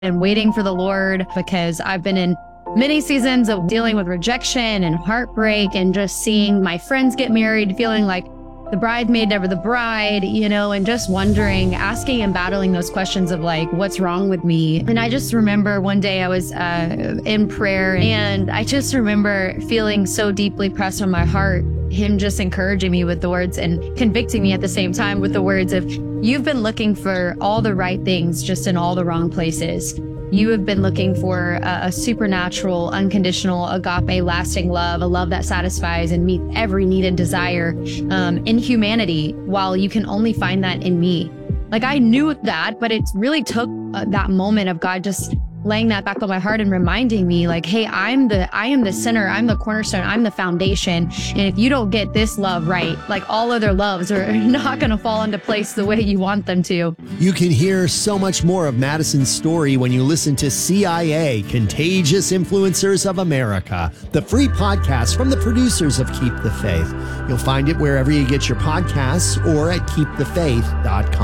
and waiting for the Lord, because I've been in many seasons of dealing with rejection and heartbreak and just seeing my friends get married, feeling like the bridesmaid, never the bride, and just wondering, asking and battling those questions of like, what's wrong with me? And I just remember one day I was in prayer, and I just remember feeling so deeply pressed on my heart, him just encouraging me with the words and convicting me at the same time with the words of, you've been looking for all the right things, just in all the wrong places. You have been looking for a supernatural, unconditional, agape, lasting love, a love that satisfies and meets every need and desire in humanity, while you can only find that in me. Like, I knew that, but it really took that moment of God just laying that back on my heart and reminding me, like, hey, I am the center, I'm the cornerstone, I'm the foundation. And if you don't get this love right, like, all other loves are not going to fall into place the way you want them to. You can hear so much more of Madison's story when you listen to CIA, Contagious Influencers of America, the free podcast from the producers of Keep the Faith. You'll find it wherever you get your podcasts or at keepthefaith.com.